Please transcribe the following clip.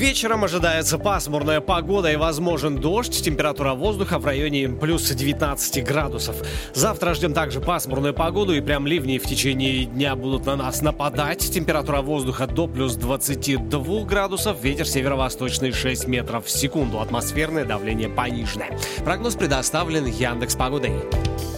Вечером ожидается пасмурная погода и возможен дождь. Температура воздуха в районе плюс 19 градусов. Завтра ждем также пасмурную погоду, и прям ливни в течение дня будут на нас нападать. Температура воздуха до плюс 22 градусов. Ветер северо-восточный 6 метров в секунду. Атмосферное давление пониженное. Прогноз предоставлен Яндекс.Погодой.